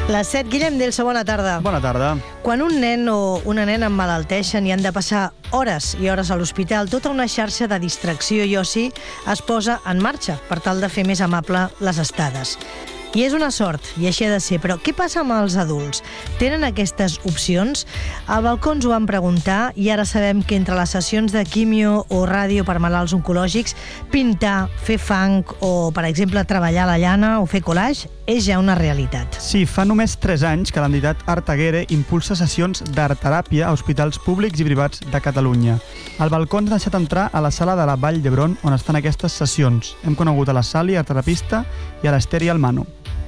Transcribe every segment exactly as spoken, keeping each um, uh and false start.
Les set, Guillem Delso, bona tarda. Bona tarda. Quan un nen o una nena emmalalteixen i han de passar hores i hores a l'hospital, tota una xarxa de distracció i oci es posa en marxa per tal de fer més amable les estades. I és una sort, i així ha de ser, però què passa amb els adults? Tenen aquestes opcions? Al balcó ens ho van preguntar i ara sabem que entre les sessions de quimio o ràdio per malalts oncològics, pintar, fer funk o, per exemple, treballar la llana o fer collage és ja una realitat. Sí, fa només tres anys que l'entitat Artaguere impulsa sessions d'art-teràpia a hospitals públics i privats de Catalunya. Al balcó ens ha deixat entrar a la sala de la Vall d'Hebron on estan aquestes sessions. Hem conegut a la Sally, artterapista, i a l'Ester i al Manu.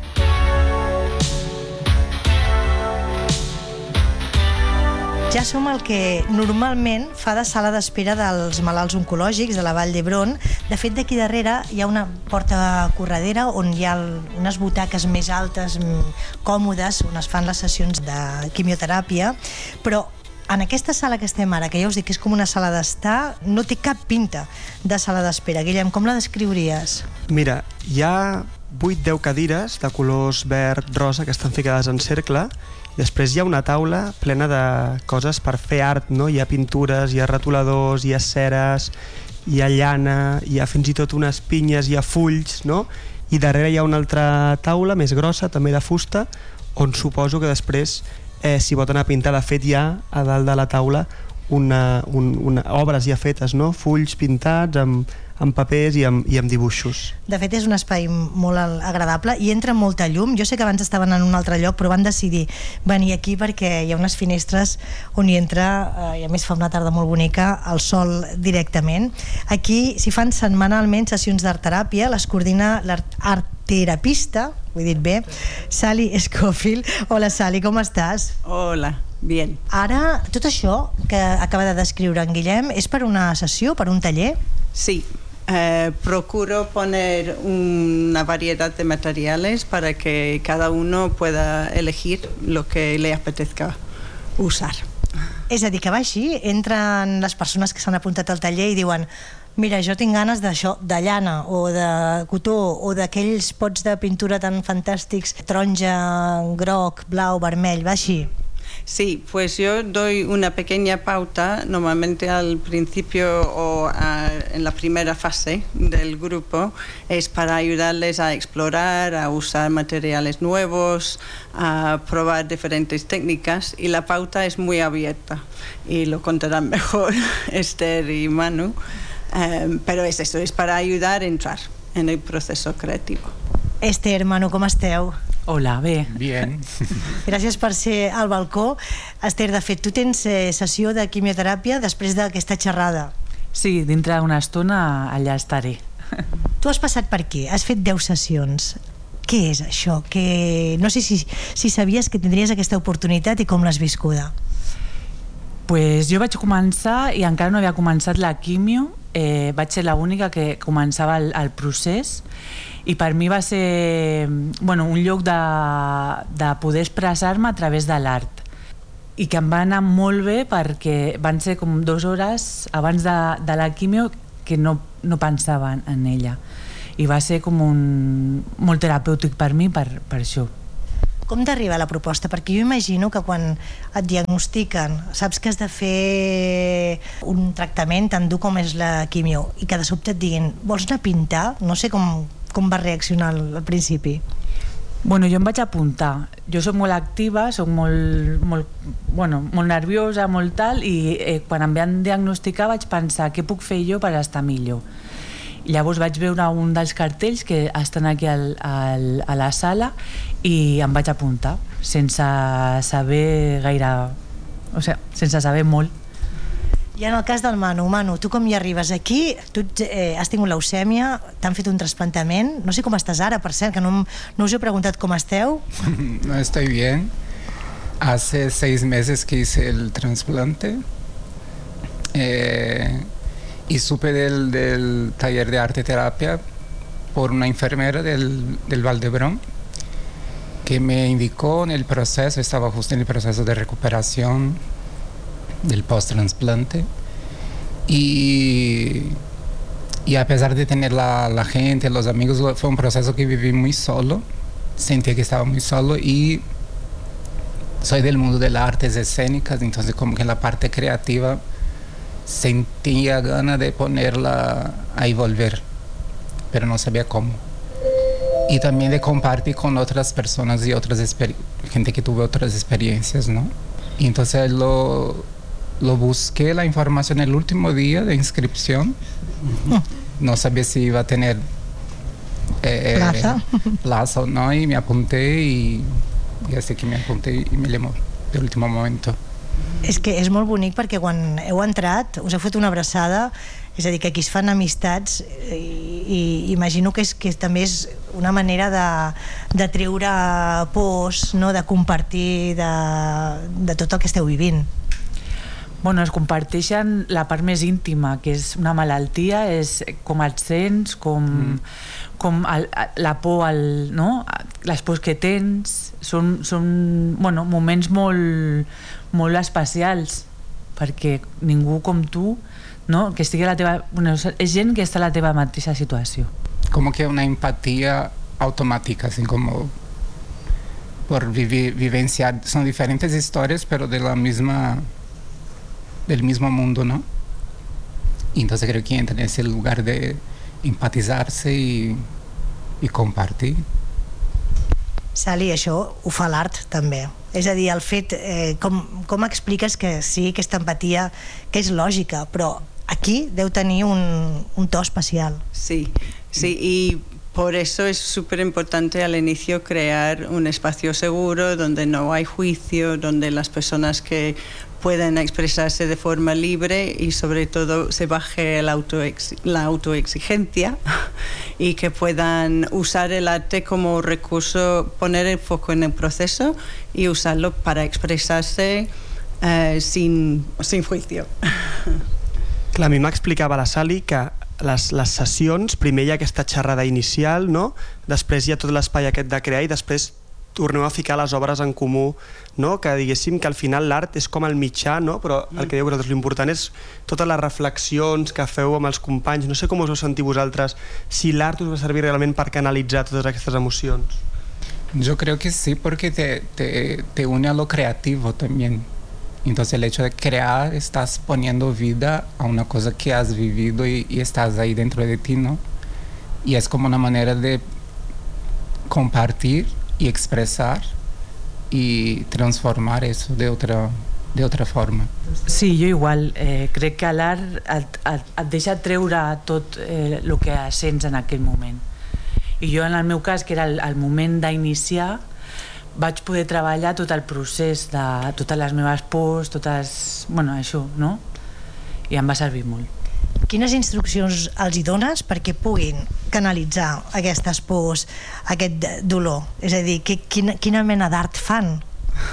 Ja som el que normalment fa de sala d'espera dels malalts oncològics de la Vall d'Hebron. De fet, d'aquí darrere hi ha una porta corredera on hi ha unes butaques més altes, còmodes, on es fan les sessions de quimioteràpia, però en aquesta sala que estem ara, que ja us dic que és com una sala d'estar, no té cap pinta de sala d'espera. Guillem, com la descriuries? Mira, hi ha vuit deu cadires de colors verd, rosa, que estan ficades en cercle. Després hi ha una taula plena de coses per fer art, no? Hi ha pintures, hi ha retoladors, hi ha ceres, hi ha llana, hi ha fins i tot unes pinyes, hi ha fulls, no? I darrere hi ha una altra taula més grossa, també de fusta, on suposo que després eh, s'hi pot anar a pintar. De fet, hi ha a dalt de la taula una, un, una, obres ja fetes, no? Fulls pintats amb, amb papers i amb, i amb dibuixos. De fet, és un espai molt agradable i entra molta llum. Jo sé que abans estaven en un altre lloc, però van decidir venir aquí perquè hi ha unes finestres on hi entra, eh, i a més fa una tarda molt bonica, el sol directament. Aquí s'hi fan setmanalment sessions d'art-teràpia, les coordina l'artterapista, ho he dit bé, Sally Scofield. Hola, Sally, com estàs? Hola, bien. Ara, tot això que acaba de descriure en Guillem és per una sessió, per un taller? Sí. Eh, procuro poner una variedad de materiales para que cada uno pueda elegir lo que le apetezca usar. És a dir, que va així, entren les persones que s'han apuntat al taller i diuen: mira, jo tinc ganes d'això, de llana o de cotó o d'aquells pots de pintura tan fantàstics, taronja, groc, blau, vermell, va així. Sí, pues yo doy una pequeña pauta, normalmente al principio o a, en la primera fase del grupo, es para ayudarles a explorar, a usar materiales nuevos, a probar diferentes técnicas, y la pauta es muy abierta y lo contarán mejor Esther y Manu, eh, pero es eso, es para ayudar a entrar en el proceso creativo. Esther, Manu, com esteu? Hola, bé. Bien. Gràcies per ser al balcó. Esther, de fet, tu tens eh, sessió de quimioteràpia després d'aquesta xerrada. Sí, dintre d'una estona allà estaré. Tu has passat per aquí, has fet deu sessions. Què és això? Que... No sé si, si sabies que tindries aquesta oportunitat i com l'has viscuda. Pues jo vaig començar i encara no havia començat la quimio, eh, vaig ser l'única que començava el, el procés, i per mi va ser bueno, un lloc de, de poder expressar-me a través de l'art, i que em va anar molt bé perquè van ser com dues hores abans de, de la quimio que no, no pensava en ella, i va ser com un, molt terapèutic per mi per, per això. Com t'arriba la proposta? Perquè jo imagino que quan et diagnostiquen, saps que has de fer un tractament tan dur com és la quimio i que de sobte et diguin, vols anar a pintar? No sé com, com va reaccionar al, al principi. Bueno, jo em vaig apuntar. Jo soc molt activa, soc molt, molt, bueno, molt nerviosa, molt tal, i eh, quan em van diagnosticar vaig pensar què puc fer jo per estar millor. I llavors vaig veure un dels cartells que estan aquí al, al, a la sala i em vaig apuntar sense saber gaire, o sigui, sense saber molt. I en el cas del Manu, Manu, tu com hi arribes aquí? Tu eh, has tingut leucèmia, t'han fet un trasplantament, no sé com estàs ara, per cert, que no, no us he preguntat com esteu. No estoy bien. Hace seis meses que hice el trasplante. Eh... Y supe del, del taller de arte terapia por una enfermera del, del Vall d'Hebron que me indicó en el proceso, estaba justo en el proceso de recuperación del post-trasplante, y, y a pesar de tener la, la gente, los amigos, fue un proceso que viví muy solo, sentí que estaba muy solo, y soy del mundo de las artes escénicas, entonces como que en la parte creativa sentía ganas de ponerla ahí volver, pero no sabía cómo. Y también de compartir con otras personas y otras gente que tuvo otras experiencias, ¿no? Y entonces lo, lo busqué la información el último día de inscripción. No sabía si iba a tener eh, plaza. plaza o no, y me apunté y, i así que me apunté i me llamó de último momento. És que és molt bonic perquè quan heu entrat us heu fet una abraçada, és a dir, que aquí es fan amistats i, i imagino que, és, que també és una manera de, de treure pors, no? De compartir de, de tot el que esteu vivint. Bueno, es comparteixen la part més íntima, que és una malaltia, és com et sents, com, mm. com el, la por, el, no? Les pors que tens, són, són bueno, moments molt, molt especials, perquè ningú com tu, no? Que estigui a la teva, bueno, és gent que està a la teva mateixa situació. Como que una empatía automática, así como por vivir, vivenciar, son diferentes historias, pero de la misma... del mismo mundo, ¿no? Y entonces creo que entra en ese lugar de empatizarse y, y compartir. Sally, això ho fa l'art també. És a dir, el fet, eh, com, com expliques que sí, aquesta empatia, que és lògica, però aquí deu tenir un, un to especial. Sí, sí, y por eso es súper importante al inicio crear un espacio seguro donde no hay juicio, donde las personas que pueden expresarse de forma libre y sobre todo se baje la, autoex la autoexigencia y que puedan usar el arte como recurso, poner el foco en el proceso y usarlo para expresarse eh, sin, sin juicio. Clar, a mi m'explicava la Sally que les, les sessions, primer hi ha aquesta xerrada inicial, no? Després hi ha tot l'espai aquest de crear i després torneu a ficar les obres en comú, no? Que diguéssim que al final l'art és com el mitjà, no? Però el que diu vosaltres, l'important és totes les reflexions que feu amb els companys. No sé com us ho sentiu vosaltres, si l'art us va servir realment per canalitzar totes aquestes emocions. Yo creo que sí, porque te, te, te une a lo creativo también. Entonces el hecho de crear, estás poniendo vida a una cosa que has vivido y, y estás ahí dentro de ti, ¿no? Y es como una manera de compartir y expresar y transformar eso de otra, de otra forma. Sí, jo igual. Eh, crec que l'art et, et, et deixa treure tot eh, el que sents en aquell moment. I jo, en el meu cas, que era el, el moment d'iniciar, vaig poder treballar tot el procés de totes les meves pors, totes... bueno, això, no? I em va servir molt. Quines instruccions els hi dones perquè puguin canalitzar aquestes pors, aquest dolor? És a dir, que, quina, quina mena d'art fan?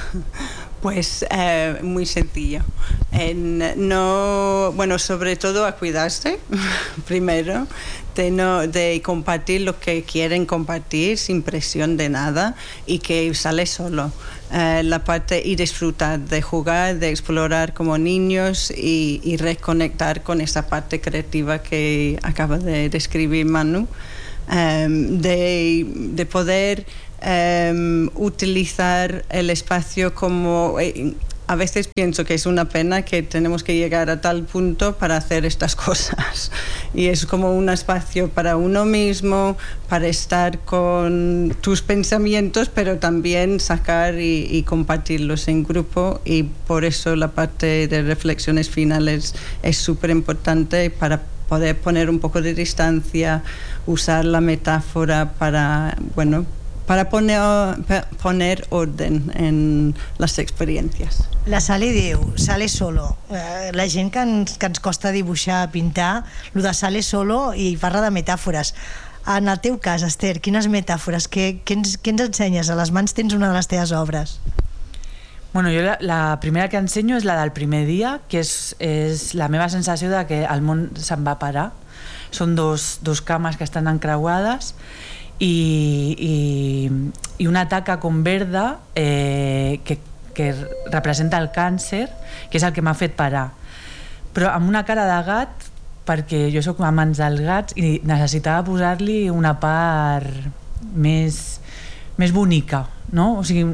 Pues eh, muy sencillo. En, no, bueno, sobre todo a cuidarse primero, de, no, de compartir lo que quieren compartir sin presión de nada y que sale solo. Eh, la parte y disfrutar de jugar, de explorar como niños y, y reconectar con esa parte creativa que acaba de describir Manu, eh, de, de poder eh, utilizar el espacio como... Eh, a veces pienso que es una pena que tenemos que llegar a tal punto para hacer estas cosas. Y es como un espacio para uno mismo, para estar con tus pensamientos, pero también sacar y, y compartirlos en grupo. Y por eso la parte de reflexiones finales es súper importante para poder poner un poco de distancia, usar la metáfora para, bueno, para poner, poner orden en las experiencias. La Sally diu, sale solo. Eh, la gent que ens, que ens costa dibuixar, pintar, el de sale solo i parla de metàfores. En el teu cas, Esther, quines metàfores? Què, què, ens, què ens ensenyes? A les mans tens una de les teves obres. Bueno, jo la, la primera que ensenyo és la del primer dia, que és, és la meva sensació de que el món se'n va parar. Són dos, dos cames que estan encreuades i, i, i una taca com verda eh, que, que representa el càncer, que és el que m'ha fet parar. Però amb una cara de gat, perquè jo soc amants dels gats i necessitava posar-li una part més, més bonica, no? O sigui,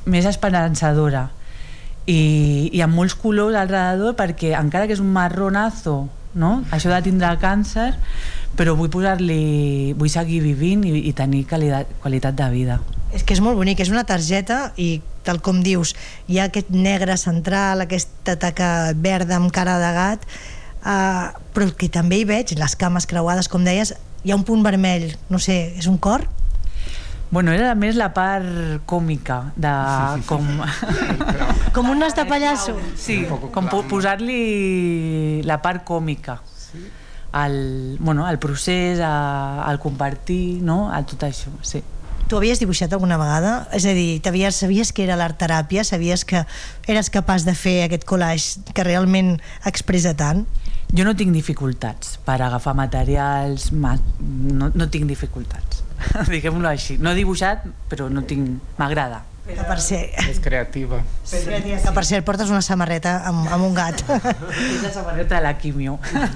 més esperançadora i, i amb molts colors al redador, perquè encara que és un marronazo, no? Això de tindre càncer, però vull posar-li, vull seguir vivint i, i tenir qualitat, qualitat de vida. És que és molt bonic, és una targeta i tal com dius, hi ha aquest negre central, aquesta taca verda amb cara de gat, uh, però el que també hi veig, les cames creuades, com deies, hi ha un punt vermell, no sé, és un cor? Bueno, era més la part còmica de com... Com un nas de pallasso. Sí, com posar-li la part còmica al, bueno, al procés, a, al compartir, no? A tot això, sí. Tu havies dibuixat alguna vegada? És a dir, sabies que era l'art teràpia? Sabies que eres capaç de fer aquest collage que realment expressa tant? Jo no tinc dificultats per agafar materials, no, no tinc dificultats, diguem-ho així. No he dibuixat, però no tinc... m'agrada. Que per cert... És creativa. Sí. Que per cert, portes una samarreta amb, amb un gat. És la samarreta de la quimio.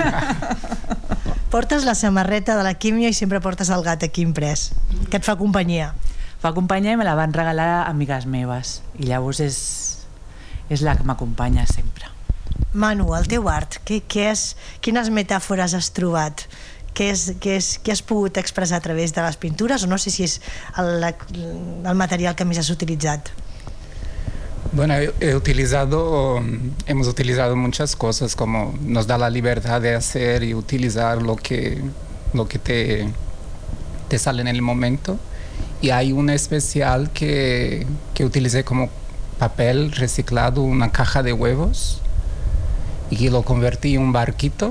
Portes la samarreta de la quimio i sempre portes el gat aquí imprès, que et fa companyia. Fa companyia i me la van regalar a amigues meves, i llavors és, és la que m'acompanya sempre. Manu, el teu art, què, què és, quines metàfores has trobat? Què, és, què, és, què has pogut expressar a través de les pintures? O no sé si és el, el material que més has utilitzat. Bueno, he utilizado, hemos utilizado muchas cosas, como nos da la libertad de hacer y utilizar lo que, lo que te, te sale en el momento. Y hay un especial que, que utilicé como papel reciclado, una caja de huevos, y que lo convertí en un barquito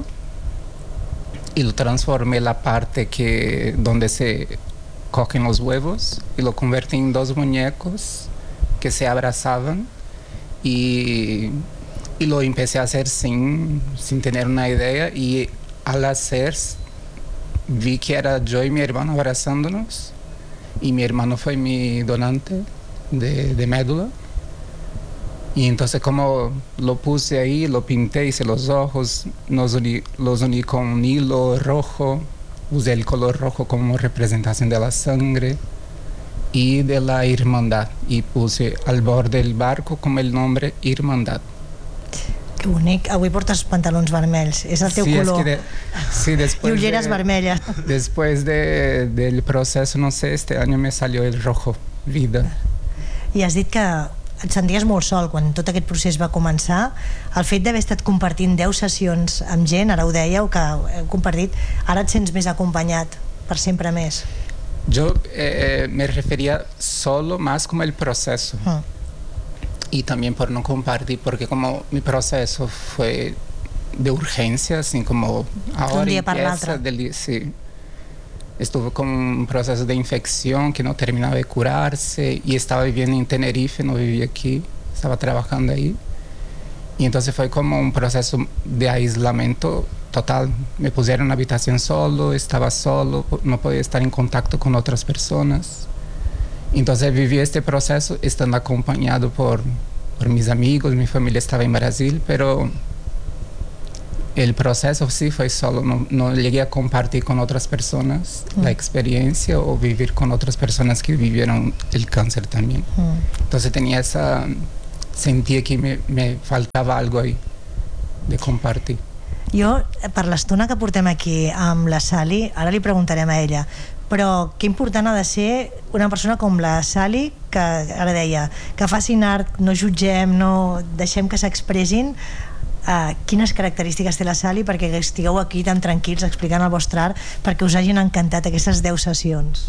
y lo transformé la parte que, donde se cogen los huevos, y lo convertí en dos muñecos que se abrazaban, y, y lo empecé a hacer sin, sin tener una idea, y al hacer vi que era yo y mi hermano abrazándonos, y mi hermano fue mi donante de, de médula, y entonces como lo puse ahí, lo pinté, hice los ojos, nos uní, los uní con un hilo rojo, usé el color rojo como representación de la sangre y de la hermandad, y puse al borde del barco como el nombre Hermandad. Que bonic. Avui portes pantalons vermells, és el teu sí, color. Es que de, sí, después I ulleres de, vermelles. Después de, del proceso, no sé, este año me salió el rojo, vida. I has dit que et senties molt sol quan tot aquest procés va començar. El fet d'haver estat compartint deu sessions amb gent, ara ho dèieu, que heu compartit, ara et sents més acompanyat per sempre més. Yo eh, me refería solo más como el proceso. Mm. Y también por no compartir, porque como mi proceso fue de urgencia, así como ahora un día para otro. Del día, sí. Estuve con un proceso de infección que no terminaba de curarse, y estaba viviendo en Tenerife, no vivía aquí, estaba trabajando ahí. Y entonces fue como un proceso de aislamiento total. Me pusieron en una habitación solo, estaba solo, no podía estar en contacto con otras personas. Entonces viví este proceso estando acompañado por, por mis amigos, mi familia estaba en Brasil, pero el proceso sí fue solo, no, no llegué a compartir con otras personas mm. la experiencia o vivir con otras personas que vivieron el cáncer también. Mm. Entonces tenía esa, sentía que me, me faltaba algo ahí de compartir. Jo, per l'estona que portem aquí amb la Sally, ara li preguntarem a ella, però que important ha de ser una persona com la Sally, que ara deia, que facin art, no jutgem, no deixem que s'expressin. Uh, quines característiques té la Sally perquè estigueu aquí tan tranquils explicant el vostre art, perquè us hagin encantat aquestes deu sessions?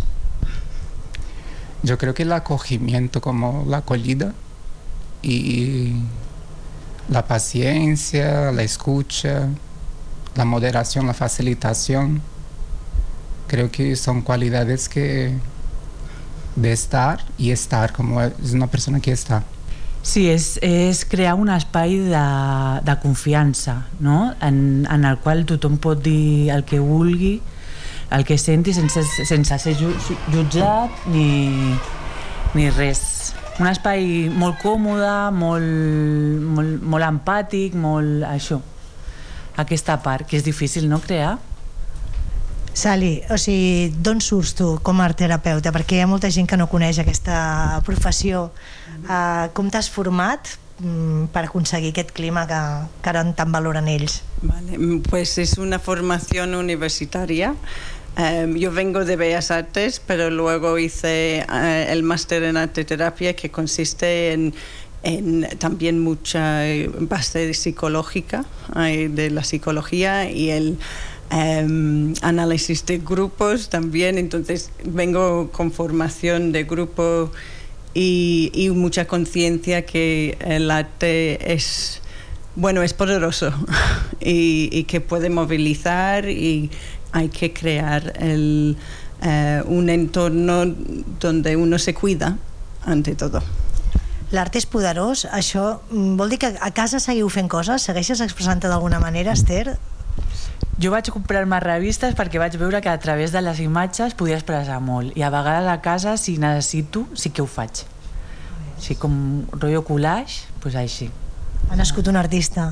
Yo creo que el acogimiento, como la acogida y la paciencia, la escucha, la moderación, la facilitación, creo que son cualidades que de estar y estar, como es una persona que está. Sí, és, és crear un espai de, de confiança, no? en, en el qual tothom pot dir el que vulgui, el que senti, sense, sense ser jutjat ni, ni res. Un espai molt còmode, molt, molt, molt empàtic, molt això. Aquesta part, que és difícil, no, crear? Sally, o sigui, d'on surts tu com a art terapeuta? Perquè hi ha molta gent que no coneix aquesta professió. Uh, com t'has format mm, per aconseguir aquest clima que, que ara tan valoren ells? Vale, pues es una formación universitaria. Um, yo vengo de Bellas Artes, pero luego hice uh, el máster en arte terapia, que consiste en, en también mucha base psicológica, uh, de la psicología, y el um, análisis de grupos también. Entonces vengo con formación de grupo y, y mucha conciencia que el arte es, bueno, es poderoso y, y que puede movilizar, y hay que crear el, eh, un entorno donde uno se cuida ante todo. L'art és poderós, això vol dir que a casa seguiu fent coses? Segueixes expressant-te d'alguna manera, Esther? Jo vaig comprar-me revistes perquè vaig veure que a través de les imatges podia expressar molt, i a vegades a casa, si necessito, sí que ho faig. Així com rotllo collage, doncs així. Ha nascut un artista.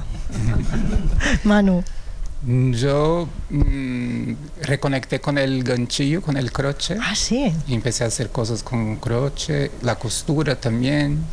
Manu. Yo mmm, reconecté con el ganchillo, con el croche. Ah, sí. Y empecé a hacer cosas con croche, la costura también.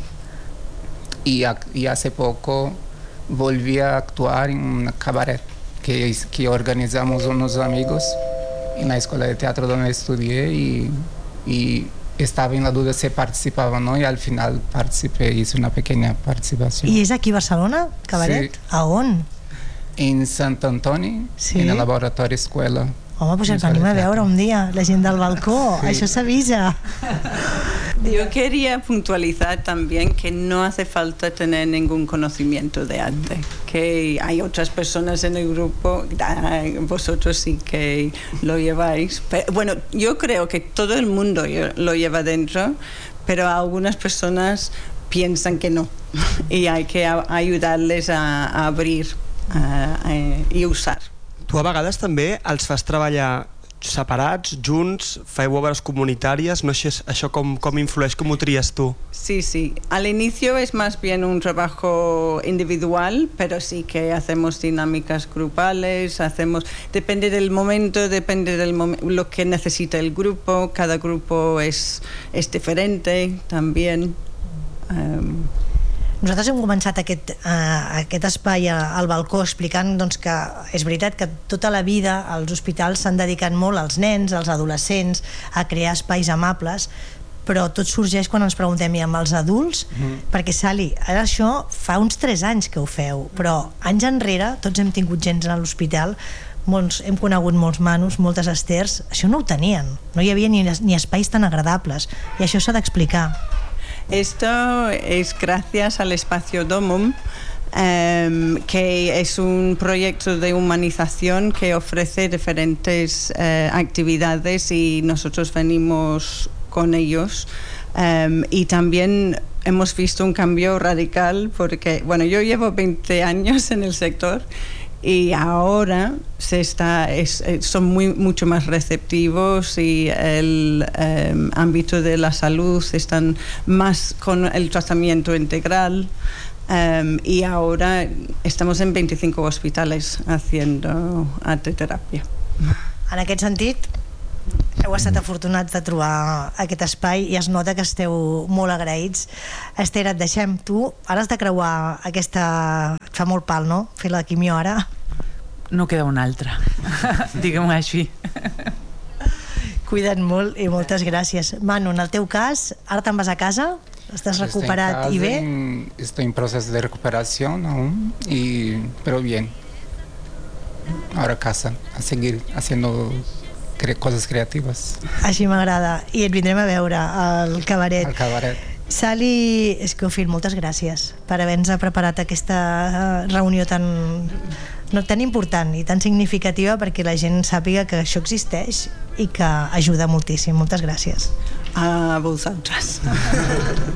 Y, a, y hace poco volví a actuar en un cabaret que, que organizamos unos amigos en la escuela de teatro donde estudié, y, y estaba en la duda si participaba o no, y al final participé, hice una pequeña participación. I és aquí a Barcelona, cabaret? Sí. A on? En Sant Antoni, sí? En el laboratori escuela. Home, doncs ens venim a veure un dia, la gent del balcó, sí. Això s'avisa. Yo quería puntualizar también que no hace falta tener ningún conocimiento de arte, que hay otras personas en el grupo, vosotros sí que lo lleváis, pero, bueno, yo creo que todo el mundo lo lleva dentro, pero algunas personas piensan que no, y hay que ayudarles a, a abrir Uh, uh, i usar. Tu a vegades també els fas treballar separats, junts, feu obres comunitàries, no sé això com, com influeix, com ho tries tu? Sí, sí. Al inicio es más bien un trabajo individual, pero sí que hacemos dinámicas grupales, hacemos, depende del momento, depende de mom lo que necesita el grupo, cada grupo es, es diferente también. Um, Nosaltres hem començat aquest, uh, aquest espai al balcó explicant doncs, que és veritat que tota la vida els hospitals s'han dedicat molt als nens, als adolescents, a crear espais amables, però tot sorgeix quan ens preguntem i amb els adults, mm. perquè Sally, ara això fa uns tres anys que ho feu, però anys enrere tots hem tingut gent a l'hospital, molts, hem conegut molts Manus, moltes Esters, això no ho tenien, no hi havia ni, ni espais tan agradables, i això s'ha d'explicar. Esto es gracias al Espacio Domum, um, que es un proyecto de humanización que ofrece diferentes uh, actividades, y nosotros venimos con ellos. Um, y también hemos visto un cambio radical porque, bueno, yo llevo veinte años en el sector, y ahora se está, es, son muy, mucho más receptivos, y el eh, ámbito de la salud están más con el tratamiento integral, eh, y ahora estamos en veinticinco hospitales haciendo arte terapia. En aquest sentit, heu estat afortunats de trobar aquest espai i es nota que esteu molt agraïts. Esther, et deixem. Tu ara has de creuar aquesta... Et fa molt pal, no?, fer la quimio ara. No queda una altra, diguem-ho així. Cuida't molt i moltes gràcies. Manu, en el teu cas, ara te'n vas a casa? Estàs recuperat i bé? Estoy en proceso de recuperación aún, y, pero bien. Ahora a casa, a seguir haciendo cosas creativas. Així m'agrada. I et vindrem a veure al cabaret. Al cabaret. Sally Escoffield, moltes gràcies per haver-nos preparat aquesta reunió tan, no, tan important i tan significativa, perquè la gent sàpiga que això existeix i que ajuda moltíssim. Moltes gràcies. A vosaltres.